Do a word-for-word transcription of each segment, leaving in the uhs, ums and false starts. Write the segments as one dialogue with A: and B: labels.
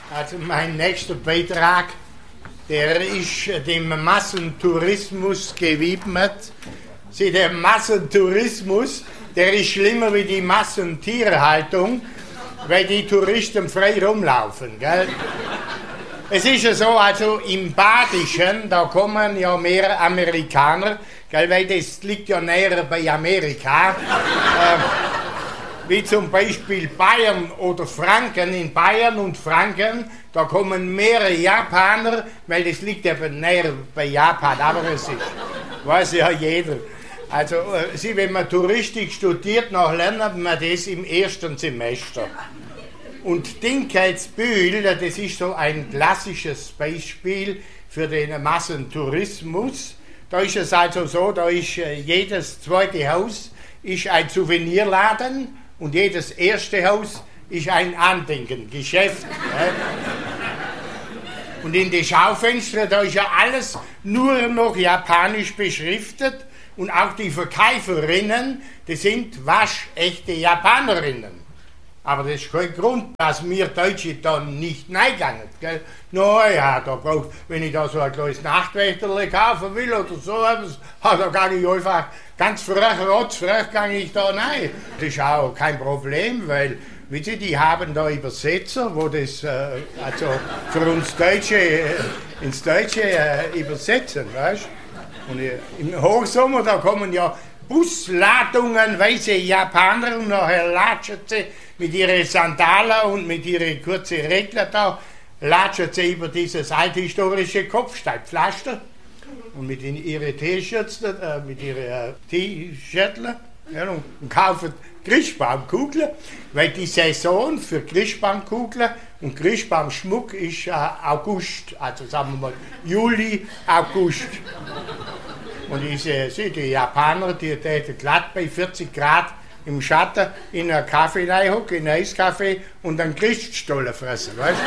A: Also mein nächster Beitrag, der ist dem Massentourismus gewidmet. Sie, der Massentourismus, der ist schlimmer wie die Massentierhaltung, weil die Touristen frei rumlaufen, gell? Es ist ja so, also im Badischen, da kommen ja mehr Amerikaner, gell, weil das liegt ja näher bei Amerika. äh, wie zum Beispiel Bayern oder Franken. In Bayern und Franken, da kommen mehr Japaner, weil das liegt eben näher bei Japan. Aber es ist, weiß ja jeder. Also, Sie, wenn man Touristik studiert, dann lernt man das im ersten Semester. Und Dinkelsbühl, das ist so ein klassisches Beispiel für den Massentourismus. Da ist es also so, da ist jedes zweite Haus ist ein Souvenirladen und jedes erste Haus ist ein Andenkengeschäft. Ne? Und in den Schaufenstern, da ist ja alles nur noch japanisch beschriftet und auch die Verkäuferinnen, die sind waschechte Japanerinnen. Aber das ist kein Grund, dass wir Deutsche dann nicht reingegangen. Naja, da braucht, wenn ich da so ein kleines Nachtwächterle kaufen will oder so etwas, da gehe ich einfach ganz frech, rotzfrech, gehe ich da rein. Das ist auch kein Problem, weil, wissen Sie, die haben da Übersetzer, wo das äh, also für uns Deutsche äh, ins Deutsche äh, übersetzen, weißt du? Und äh, im Hochsommer, da kommen ja Busladungen weiße Japaner und nachher latschen sie mit ihren Sandalen und mit ihren kurzen Regler da, latschen sie über dieses althistorische Kopfsteinpflaster und mit ihren T-Shirts, äh, mit ihren äh, T-Shirts ja, und, und kaufen Christbaumkugeln, weil die Saison für Christbaumkugeln und Christbaumschmuck ist äh, August, also sagen wir mal Juli, August. Und ich sehe, die Japaner, die täten glatt bei vierzig Grad im Schatten in einen Kaffee reinhocken, in einen Eiskaffee und einen Christstollen fressen, weißt du?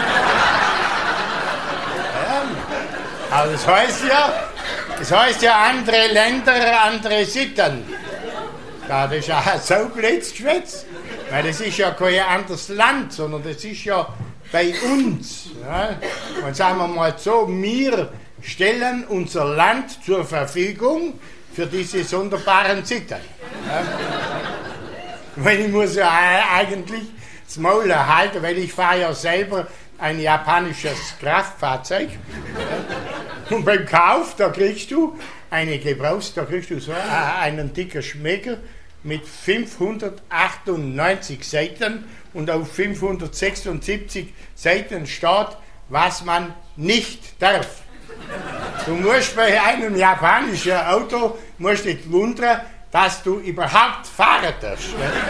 A: Ja, aber das heißt ja, das heißt ja andere Länder, andere Sitten. Ja, das ist ja so blödes Geschwätz, weil das ist ja kein anderes Land, sondern das ist ja bei uns. Ja? Und sagen wir mal so, wir stellen unser Land zur Verfügung für diese sonderbaren Sitten. Ja? Weil ich muss ja eigentlich das Maul halten, weil ich fahre ja selber ein japanisches Kraftfahrzeug. Ja? Und beim Kauf, da kriegst du eine Gebrauchs, da kriegst du so einen dicken Schmecker mit fünfhundertachtundneunzig Seiten und auf fünfhundertsechsundsiebzig Seiten steht, was man nicht darf. Du musst bei einem japanischen Auto musst nicht wundern, dass du überhaupt fahren darfst.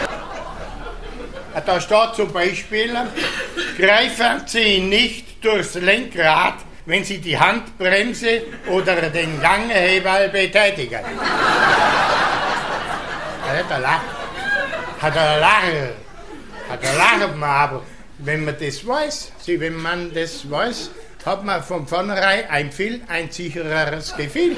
A: Da steht zum Beispiel, greifen Sie nicht durchs Lenkrad, wenn Sie die Handbremse oder den Ganghebel betätigen. Hat er lacht. Hat er lacht. Hat er lacht, aber wenn man das weiß, wenn man das weiß, hat man von vornherein ein viel ein sichereres Gefühl.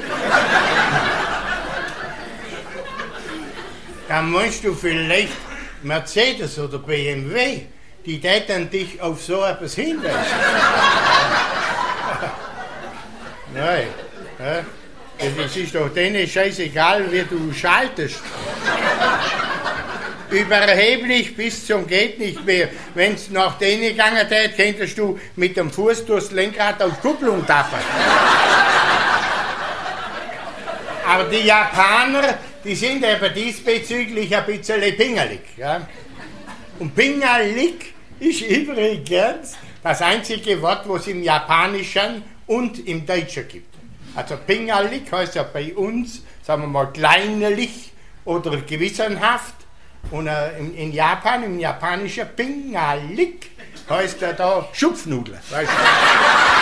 A: Dann meinst du vielleicht Mercedes oder B M W, die täten dich auf so etwas hinweisen. Nein, es ist doch denen scheißegal, wie du schaltest. Überheblich bis zum geht nicht mehr. Wenn es nach denen gegangen hätte, könntest du mit dem Fuß durchs Lenkrad auf Kupplung tappen. Aber die Japaner, die sind eben diesbezüglich ein bisschen pingelig. Ja? Und pingelig ist übrigens das einzige Wort, was es im Japanischen und im Deutschen gibt. Also pingelig heißt ja bei uns, sagen wir mal, kleinlich oder gewissenhaft. Und äh, in, in Japan, im Japanischen pingelig heißt ja da Schupfnudel. Weißt du?